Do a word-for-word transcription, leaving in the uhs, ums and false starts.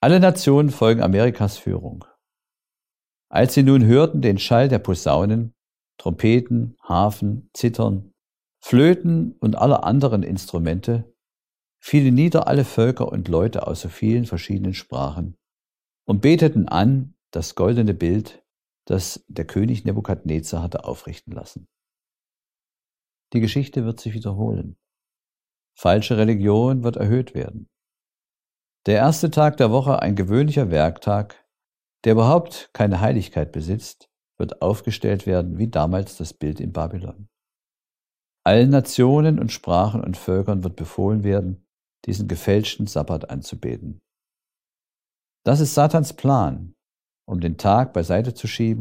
Alle Nationen folgen Amerikas Führung. Als sie nun hörten den Schall der Posaunen, Trompeten, Harfen, Zithern, Flöten und aller anderen Instrumente, fielen nieder alle Völker und Leute aus so vielen verschiedenen Sprachen und beteten an das goldene Bild, das der König Nebukadnezar hatte aufrichten lassen. Die Geschichte wird sich wiederholen. Falsche Religion wird erhöht werden. Der erste Tag der Woche, ein gewöhnlicher Werktag, der überhaupt keine Heiligkeit besitzt, wird aufgestellt werden wie damals das Bild in Babylon. Allen Nationen und Sprachen und Völkern wird befohlen werden, diesen gefälschten Sabbat anzubeten. Das ist Satans Plan, um den Tag beiseite zu schieben